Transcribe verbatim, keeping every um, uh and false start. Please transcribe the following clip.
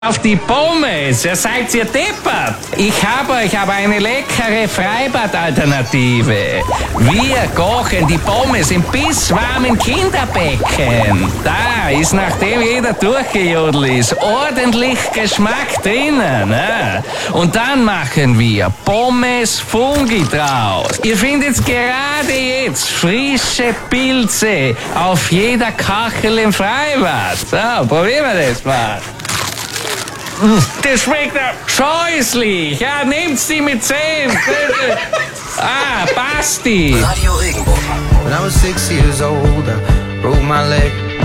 Auf die Pommes, ihr seid ihr deppert. Ich habe euch aber eine leckere Freibad-Alternative. Wir kochen die Pommes im bisswarmen Kinderbecken. Da ist, nachdem jeder durchgejodelt ist, ordentlich Geschmack drinnen. Ne? Und dann machen wir Pommes Fungi draus. Ihr findet gerade jetzt frische Pilze auf jeder Kachel im Freibad. So, probieren wir das mal. Das schmeckt ja scheußlich. Ja, nehmt's die mit zehn. Ah, Basti. Radio Regenbogen. When I was six years old, I broke my leg.